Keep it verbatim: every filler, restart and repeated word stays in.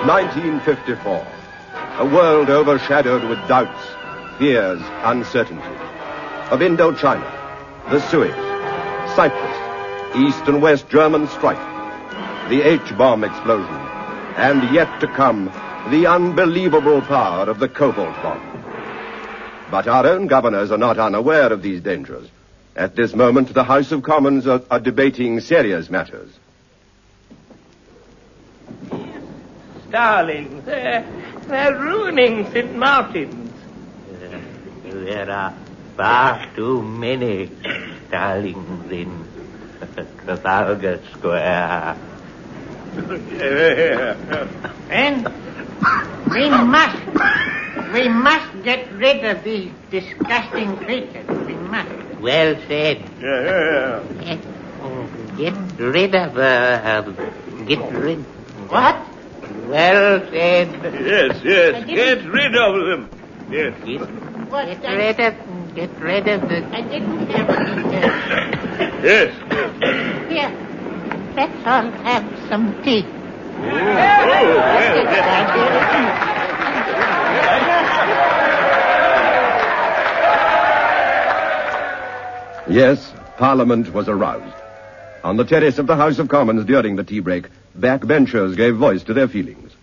nineteen fifty-four. A world overshadowed with doubts, fears, uncertainty. Of Indochina, the Suez, Cyprus, East and West German strife, the H-bomb explosion, and yet to come, the unbelievable power of the cobalt bomb. But our own governors are not unaware of these dangers. At this moment, the House of Commons are, are debating serious matters. Starlings, they're, they're ruining Saint Martin's. Uh, there are far too many starlings in Trafalgar Square. And we must, we must get rid of these disgusting creatures. We must. Well said. Yeah. Get, get rid of, uh, get rid... What? Well said. Yes, yes, get rid of them. Yes. Get, What? get I, rid of, get rid of the... I didn't hear what you said. Yes. Here, let's all have some tea. Oh, well, yes. Yes, Parliament was aroused. On the terrace of the House of Commons during the tea break, backbenchers gave voice to their feelings.